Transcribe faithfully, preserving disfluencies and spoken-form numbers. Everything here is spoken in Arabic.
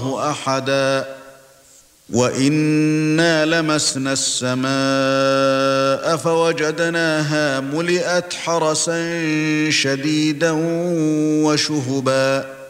أحدا وإنا لمسنا السماء فوجدناها ملئت حرسا شديدا وشهبا